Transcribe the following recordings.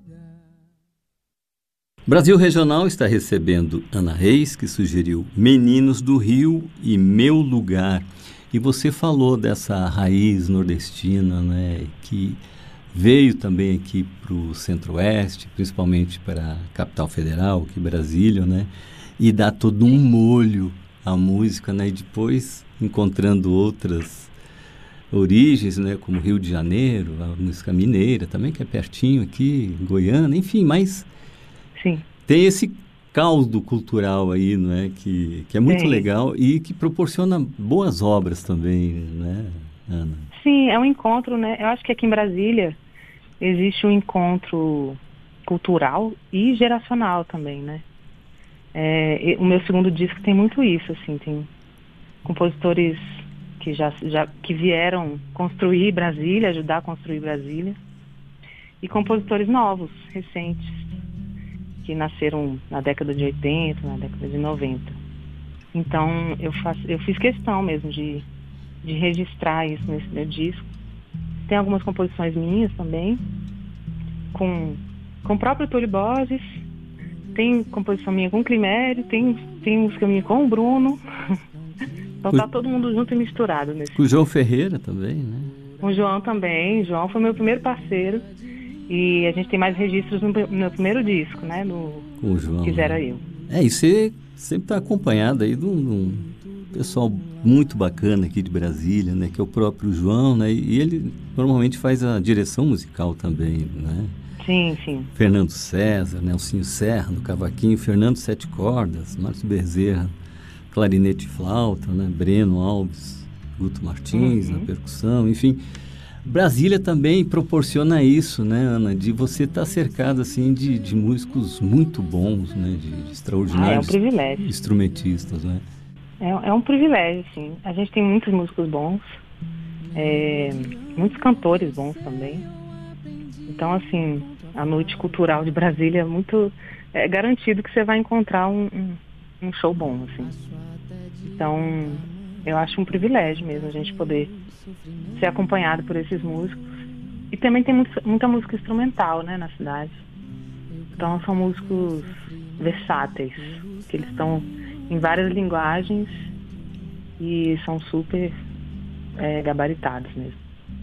Brasil Regional está recebendo Ana Reis, que sugeriu Meninos do Rio e Meu Lugar. E você falou dessa raiz nordestina, né, que veio também aqui para o Centro-Oeste, principalmente para a capital federal, aqui Brasília, né, e dá todo um molho à música, né, e depois encontrando outras origens, né, como Rio de Janeiro, a música mineira também, que é pertinho aqui, Goiânia, enfim, mas Sim, tem esse caldo cultural aí, não é? Que é muito tem. legal e que proporciona boas obras também, né, Ana? Sim, é um encontro, né? Eu acho que aqui em Brasília existe um encontro cultural e geracional também, né? O meu segundo disco tem muito isso, assim, tem compositores que que vieram construir Brasília, ajudar a construir Brasília, e compositores novos, recentes, que nasceram na década de 80, na década de 90. Então, eu fiz questão mesmo de registrar isso nesse meu disco. Tem algumas composições minhas também, com o próprio Túlio Borges, tem composição minha com o Climério, tem música minha com o Bruno. Então tá todo mundo junto e misturado nesse Com o João disco. Ferreira também, né? Com o João também. O João foi meu primeiro parceiro. E a gente tem mais registros no meu primeiro disco, né? No Com o João, né? Quisera Eu. E você sempre está acompanhado aí de um pessoal muito bacana aqui de Brasília, né? Que é o próprio João, né? E ele normalmente faz a direção musical também, né? Sim, sim. Fernando César, Nelsinho Serra no cavaquinho, Fernando Sete Cordas, Márcio Bezerra, clarinete e flauta, né? Breno Alves, Guto Martins na Uhum. percussão, enfim. Brasília também proporciona isso, né, Ana? De você estar cercado, assim, de músicos muito bons, né? De É um extraordinários privilégio. instrumentistas, né? É um privilégio, sim. A gente tem muitos músicos bons, é, muitos cantores bons também. Então, assim, a noite cultural de Brasília é muito... É garantido que você vai encontrar um show bom, assim. Então, eu acho um privilégio mesmo a gente poder ser acompanhado por esses músicos. E também tem muita música instrumental, né, na cidade. Então, são músicos versáteis, que eles estão em várias linguagens e são super gabaritados mesmo.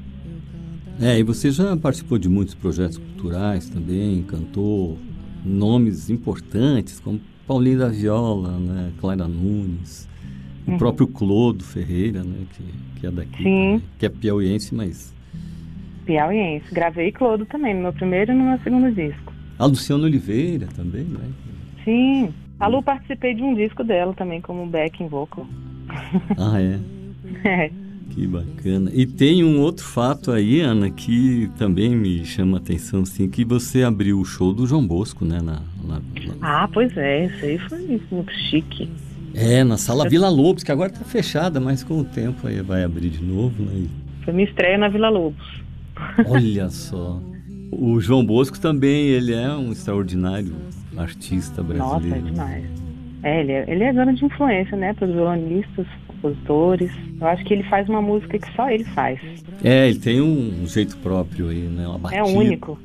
E você já participou de muitos projetos culturais também, cantou nomes importantes, como Paulinho da Viola, né? Clara Nunes, o Uhum. próprio Clodo Ferreira, né? Que é daqui Sim, também, que é piauiense, mas... piauiense. Gravei Clodo também, no meu primeiro e no meu segundo disco. A Luciana Oliveira também, né? Sim, a Lu participei de um disco dela também como backing vocal. Ah, é? É. Que bacana. E tem um outro fato aí, Ana, que também me chama a atenção, assim, que você abriu o show do João Bosco, né? Ah, pois é, isso aí foi muito chique. Na Sala Vila Lobos, que agora está fechada, mas com o tempo aí vai abrir de novo, né? Foi minha estreia na Vila Lobos. Olha só. O João Bosco também, ele é um extraordinário artista Nossa, é brasileiro. demais. Ele é grande influência, né, para os violonistas, compositores. Eu acho que ele faz uma música que só ele faz. Ele tem um jeito próprio aí, né? Uma É batida. único.